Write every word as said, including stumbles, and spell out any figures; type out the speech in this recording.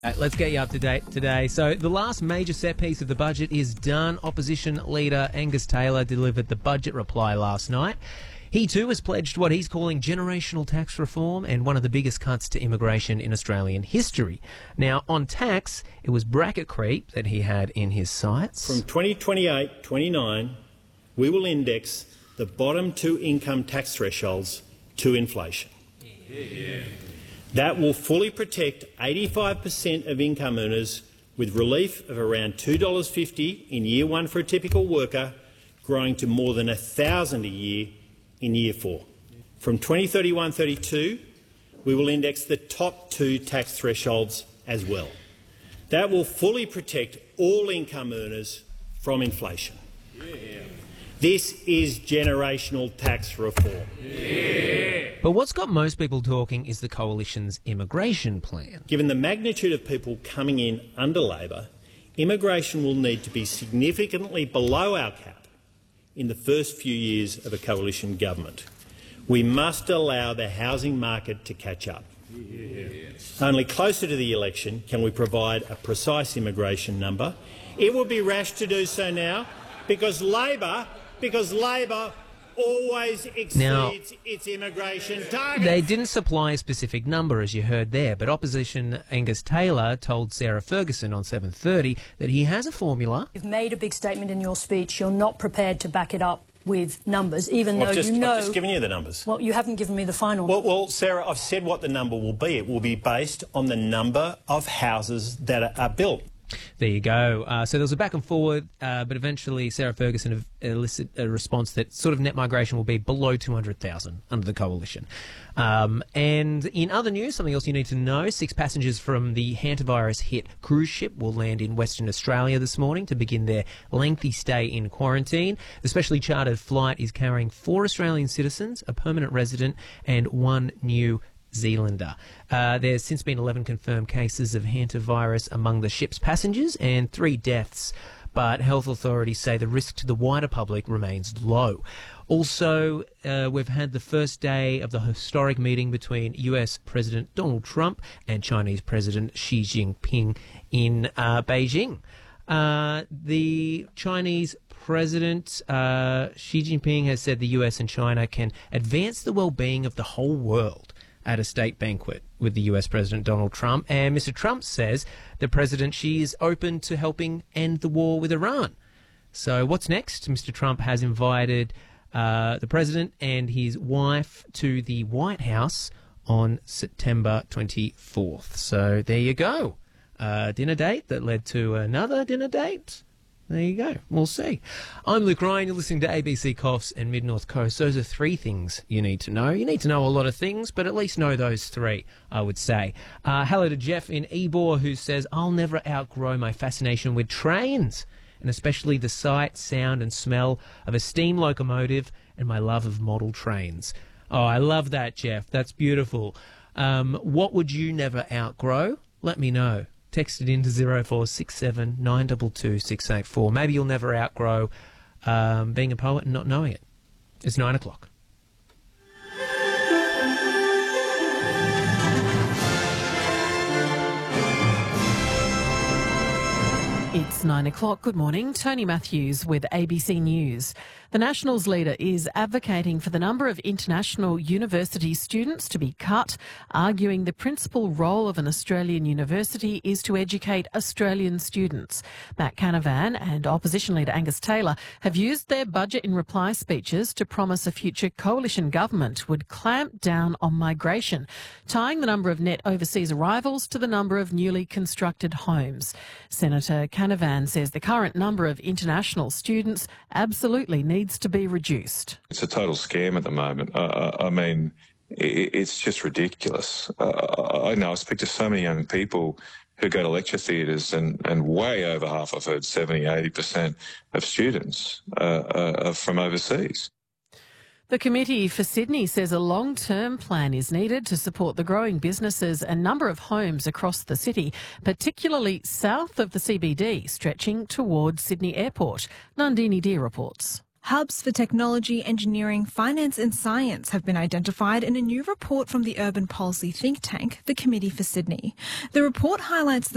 Uh, let's get you up to date today. So the last major set piece of the budget is done. Opposition leader Angus Taylor delivered the budget reply last night. He too has pledged what he's calling generational tax reform and one of the biggest cuts to immigration in Australian history. Now, on tax, it was bracket creep that he had in his sights. From twenty twenty-eight twenty-nine, we will index the bottom two income tax thresholds to inflation. Yeah. That will fully protect eighty-five percent of income earners with relief of around two dollars fifty in year one for a typical worker, growing to more than one thousand dollars a year in year four. From twenty thirty-one thirty-two, we will index the top two tax thresholds as well. That will fully protect all income earners from inflation. Yeah. This is generational tax reform. Yeah. But what's got most people talking is the Coalition's immigration plan. Given the magnitude of people coming in under Labor, immigration will need to be significantly below our cap in the first few years of a Coalition government. We must allow the housing market to catch up. Yes. Only closer to the election can we provide a precise immigration number. It would be rash to do so now because Labor, because Labor always exceeds now, its immigration targets. They didn't supply a specific number, as you heard there, but opposition Angus Taylor told Sarah Ferguson on seven thirty that he has a formula. You've made a big statement in your speech. You're not prepared to back it up with numbers, even well, though just, you know... I've just given you the numbers. Well, you haven't given me the final. Well, well, Sarah, I've said what the number will be. It will be based on the number of houses that are, are built. There you go. Uh, so there was a back and forward, uh, but eventually Sarah Ferguson elicited a response that sort of net migration will be below two hundred thousand under the Coalition. Um, and in other news, something else you need to know, six passengers from the hantavirus-hit cruise ship will land in Western Australia this morning to begin their lengthy stay in quarantine. The specially chartered flight is carrying four Australian citizens, a permanent resident, and one new Zealander. Uh, there's since been eleven confirmed cases of hantavirus among the ship's passengers and three deaths, but health authorities say the risk to the wider public remains low. Also, uh, we've had the first day of the historic meeting between U S President Donald Trump and Chinese President Xi Jinping in uh, Beijing. Uh, the Chinese President uh, Xi Jinping has said the U S and China can advance the well-being of the whole world at a state banquet with the U S President Donald Trump. And Mister Trump says the President Xi is open to helping end the war with Iran. So what's next? Mister Trump has invited uh, the President and his wife to the White House on September twenty-fourth. So there you go. A dinner date that led to another dinner date. There you go. We'll see. I'm Luke Ryan. You're listening to A B C Coffs and Mid-North Coast. Those are three things you need to know. You need to know a lot of things, but at least know those three, I would say. Uh, hello to Jeff in Ebor, who says, I'll never outgrow my fascination with trains, and especially the sight, sound and smell of a steam locomotive and my love of model trains. Oh, I love that, Jeff. That's beautiful. Um, what would you never outgrow? Let me know. Text it into zero four six seven nine two two six eight four. Maybe you'll never outgrow um, being a poet and not knowing it. It's nine o'clock. It's nine o'clock. Good morning. Tony Matthews with A B C News. The Nationals leader is advocating for the number of international university students to be cut, arguing the principal role of an Australian university is to educate Australian students. Matt Canavan and opposition leader Angus Taylor have used their budget in reply speeches to promise a future coalition government would clamp down on migration, tying the number of net overseas arrivals to the number of newly constructed homes. Senator Canavan says the current number of international students absolutely needs to be reduced. It's a total scam at the moment. Uh, I mean, it's just ridiculous. Uh, I know I speak to so many young people who go to lecture theatres and, and way over half, I've heard seventy, eighty percent of students uh, are from overseas. The Committee for Sydney says a long-term plan is needed to support the growing businesses and number of homes across the city, particularly south of the C B D, stretching towards Sydney Airport. Nandini Deer reports. Hubs for technology, engineering, finance and science have been identified in a new report from the urban policy think tank, the Committee for Sydney. The report highlights the